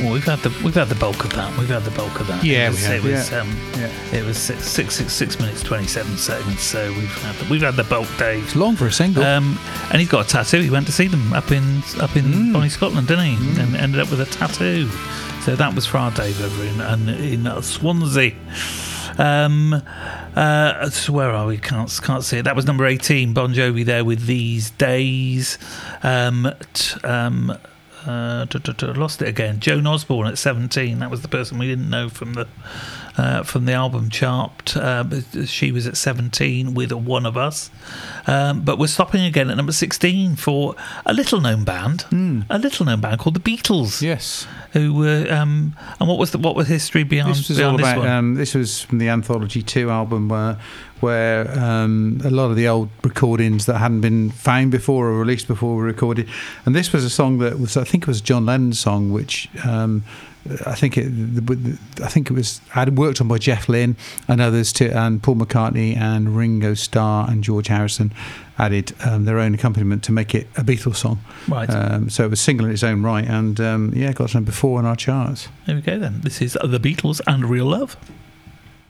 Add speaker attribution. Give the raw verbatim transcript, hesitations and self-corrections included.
Speaker 1: Well, we've had the we've had the bulk of that. We've had the bulk of that.
Speaker 2: Yeah,
Speaker 1: it was,
Speaker 2: we have,
Speaker 1: it was,
Speaker 2: yeah.
Speaker 1: Um,
Speaker 2: Yeah.
Speaker 1: It was six, six, six, six minutes twenty seven seconds. So we've had the, we've had the bulk days.
Speaker 2: It's long for a single.
Speaker 1: Um, and he's got a tattoo. He went to see them up in up in
Speaker 2: Mm.
Speaker 1: Bonnie, Scotland, didn't he?
Speaker 2: Mm.
Speaker 1: And ended up with a tattoo. So that was for our Dave over in in, in Swansea. Um, uh, so where are we? Can't can't see it. That was number eighteen. Bon Jovi there with These Days. Um, t- um, uh, d- d- d- lost it again. Joan Osborne at seventeen. That was the person we didn't know from the uh, from the album chart. Uh, but she was at seventeen with One of Us. Um, but we're stopping again at number sixteen for a little known band.
Speaker 2: Mm.
Speaker 1: A little known band called the Beatles.
Speaker 2: Yes.
Speaker 1: Who were um, and what was the what was history beyond
Speaker 2: This was
Speaker 1: beyond
Speaker 2: all
Speaker 1: this
Speaker 2: about.
Speaker 1: one?
Speaker 2: Um, this was from the Anthology Two album, where where um, a lot of the old recordings that hadn't been found before or released before were recorded, and this was a song that was, I think it was John Lennon's song, which. Um, I think it. I think it was. Had worked on by Jeff Lynne and others too, and Paul McCartney and Ringo Starr and George Harrison added um, their own accompaniment to make it a Beatles song.
Speaker 1: Right.
Speaker 2: Um, so it was single in its own right, and um, yeah, got to number four on our charts.
Speaker 1: There we go then. This is The Beatles and Real Love.